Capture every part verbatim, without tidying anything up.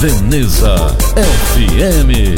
Veneza F M.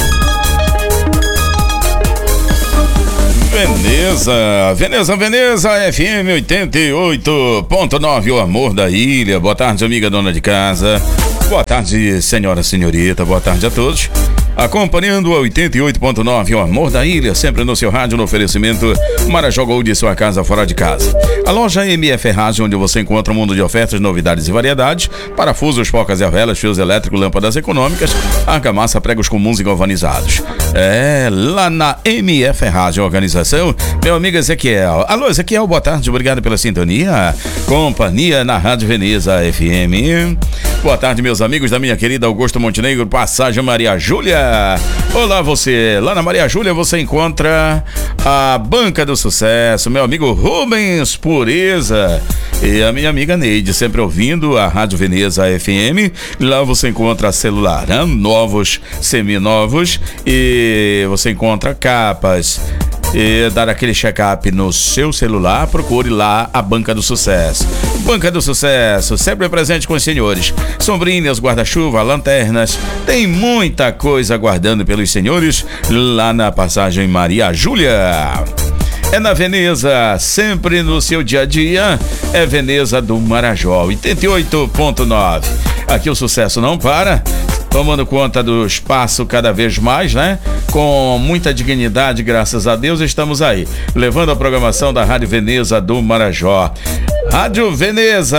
Veneza, Veneza, Veneza, F M oitenta e oito ponto nove, o amor da ilha. Boa tarde, amiga dona de casa. Boa tarde, senhora, senhorita. Boa tarde a todos. Acompanhando a oitenta e oito ponto nove, o amor da ilha, sempre no seu rádio, no oferecimento Marajó Gold de sua casa, fora de casa. A loja M F Rádio, onde você encontra um mundo de ofertas, novidades e variedades, parafusos, focas e arvelas, fios elétricos, lâmpadas econômicas, argamassa, pregos comuns e galvanizados. É, lá na M F Rádio, organização, meu amigo Ezequiel. Alô, Ezequiel, boa tarde, obrigado pela sintonia. Companhia na Rádio Veneza F M. Boa tarde, meus amigos da minha querida Augusto Montenegro, Passagem Maria Júlia. Olá você, lá na Maria Júlia você encontra a Banca do Sucesso, meu amigo Rubens Pureza e a minha amiga Neide, sempre ouvindo a Rádio Veneza F M. Lá você encontra celular, hein? Novos, seminovos, e você encontra capas. E dar aquele check-up no seu celular, procure lá a Banca do Sucesso. Banca do Sucesso, sempre presente com os senhores. Sombrinhas, guarda-chuva, lanternas, tem muita coisa aguardando pelos senhores lá na Passagem Maria Júlia. É na Veneza, sempre no seu dia a dia, é Veneza do Marajó, oitenta e oito ponto nove. Aqui o sucesso não para, tomando conta do espaço cada vez mais, né? Com muita dignidade, graças a Deus, estamos aí, levando a programação da Rádio Veneza do Marajó. Rádio Veneza.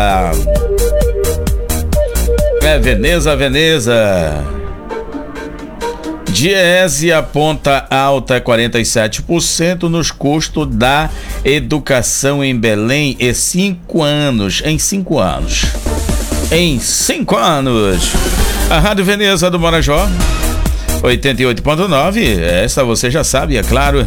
É Veneza, Veneza. Diese Ponta Alta, quarenta e sete por cento nos custos da educação em Belém em cinco anos. Em cinco anos. Em cinco anos. A Rádio Veneza do Marajó, oitenta e oito ponto nove, essa você já sabe, é claro.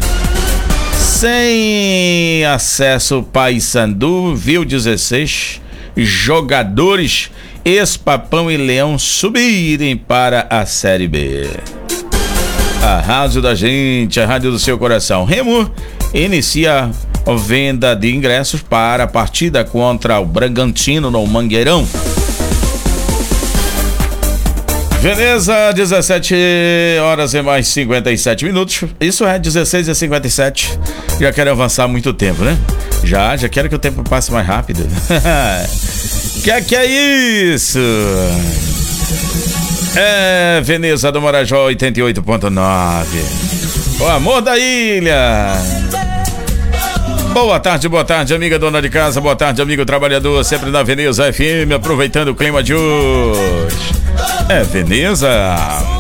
Sem acesso Paysandu, viu dezesseis jogadores ex-Papão e Leão subirem para a Série B. A rádio da gente, a rádio do seu coração. Remo inicia a venda de ingressos para a partida contra o Bragantino no Mangueirão. Veneza, dezessete horas e mais cinquenta e sete minutos. Isso é dezesseis e cinquenta e sete. Já quero avançar há muito tempo, né? Já, já quero que o tempo passe mais rápido. Que que é isso? É Veneza do Marajó, oitenta e oito ponto nove. O amor da ilha. Boa tarde, boa tarde, amiga dona de casa. Boa tarde, amigo trabalhador. Sempre na Veneza F M, aproveitando o clima de hoje. É Veneza.